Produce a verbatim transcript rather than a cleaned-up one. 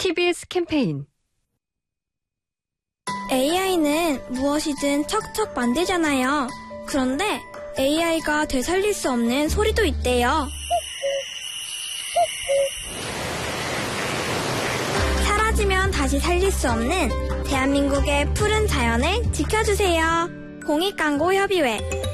티비에스 캠페인. 에이아이는 무엇이든 척척 만들잖아요. 그런데 에이아이가 되살릴 수 없는 소리도 있대요. 사라지면 다시 살릴 수 없는 대한민국의 푸른 자연을 지켜주세요. 공익광고협의회